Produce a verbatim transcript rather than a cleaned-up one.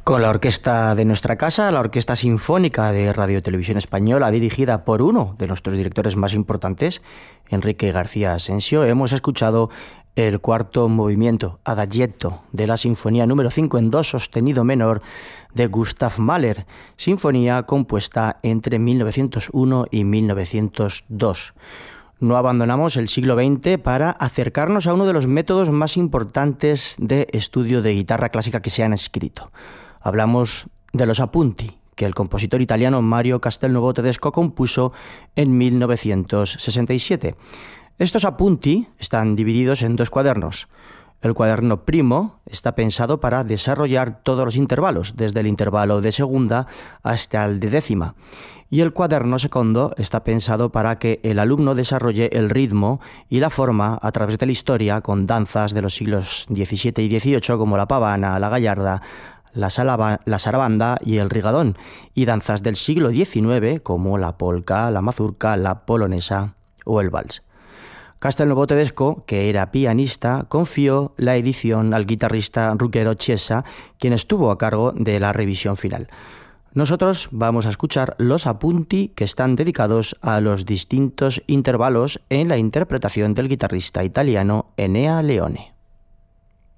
Con la orquesta de nuestra casa, la Orquesta Sinfónica de Radio Televisión Española, dirigida por uno de nuestros directores más importantes, Enrique García Asensio, hemos escuchado el cuarto movimiento, Adagietto, de la Sinfonía número cinco en do sostenido menor de Gustav Mahler, sinfonía compuesta entre mil novecientos uno y mil novecientos dos. No abandonamos el siglo veinte para acercarnos a uno de los métodos más importantes de estudio de guitarra clásica que se han escrito. Hablamos de los appunti, que el compositor italiano Mario Castelnuovo Tedesco compuso en mil novecientos sesenta y siete. Estos appunti están divididos en dos cuadernos. El cuaderno primo está pensado para desarrollar todos los intervalos, desde el intervalo de segunda hasta el de décima. Y el cuaderno segundo está pensado para que el alumno desarrolle el ritmo y la forma a través de la historia con danzas de los siglos diecisiete y dieciocho como la pavana, la gallarda, la, salaba, la sarabanda y el rigadón, y danzas del siglo diecinueve como la polka, la mazurca, la polonesa o el vals. Castelnuovo Tedesco, que era pianista, confió la edición al guitarrista Ruggero Chiesa, quien estuvo a cargo de la revisión final. Nosotros vamos a escuchar los appunti que están dedicados a los distintos intervalos en la interpretación del guitarrista italiano Ennea Leone.